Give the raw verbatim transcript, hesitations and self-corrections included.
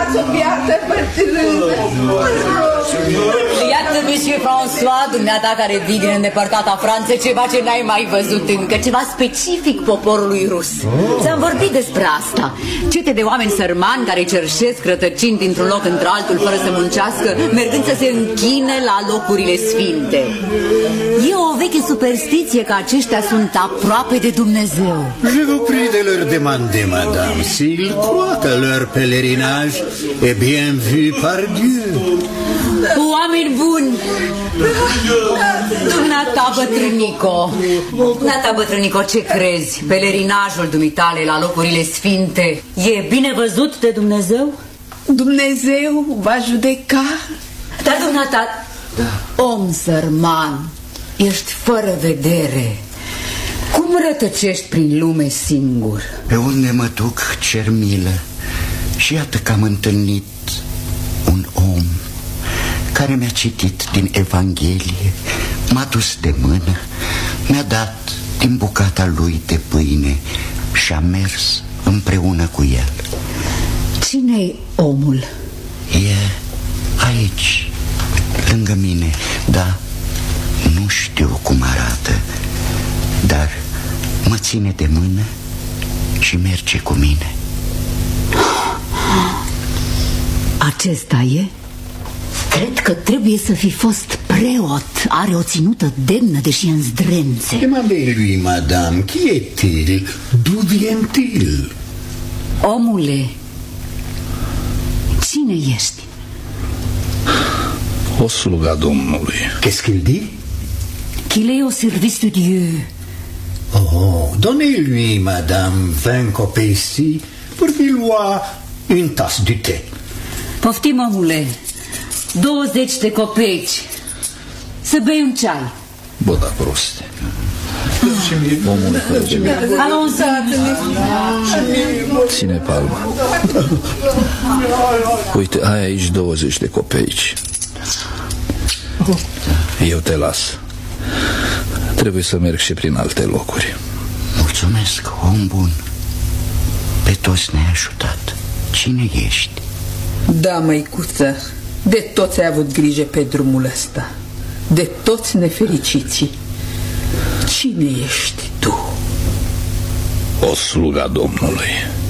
lăsați-o viață bătrână. Iată, monsieur François, dumneata care vii din îndepărtata Franță, ceva ce n-ai mai văzut încă, ceva specific poporului rus. Ți-am vorbit despre asta. Cete de oameni sărmani care cerșesc rătăcind dintr-un loc într-altul fără să muncească, mergând să se închine la locurile sfinte. E o veche superstiție că aceștia sunt aproape de Dumnezeu. Je vous prie de leur demander, madame, s'ils croient à leur pèlerinage est bien vu par Dieu. Oameni buni! Dumneata, bătrânico, Dumneata, bătrânico, ce crezi? Pelerinajul dumitale la locurile sfinte e bine văzut de Dumnezeu? Dumnezeu va judeca. Dar dumneata, om sărman, ești fără vedere. Cum rătăcești prin lume singur? Pe unde mă duc, cer milă. Și iată că am întâlnit un om care mi-a citit din Evanghelie, m-a dus de mână, mi-a dat din bucata lui de pâine și a mers împreună cu el. Cine-i omul? E aici, lângă mine, dar nu știu cum arată. Dar mă ține de mână și merge cu mine. Acesta e? Cred că trebuie să fi fost preot. Are o ținută demnă, deși în zdrențe. Demandez lui, madame, qui est-il? D'où vient-il? Omule, cine ești? O sluga Domnului. Qu'est-ce qu'il dit? Qu'il est au service de Dieu. Oh, donnez-lui, madame, vingt copeis pour qu'il boive une tasse du thé. Poftim, omule, douăzeci de copeci. Să bei un ceai. Bă, da, proste. Omule, Allons, ține palma. Uite, ai aici douăzeci de copeici. Eu te las. Trebuie să merg și prin alte locuri. Mulțumesc, om bun. Pe toți ne-ai ajutat. Cine ești? Da, măicuță, de toți ai avut grijă pe drumul ăsta. De toți nefericiții. Cine ești tu? O sluga Domnului.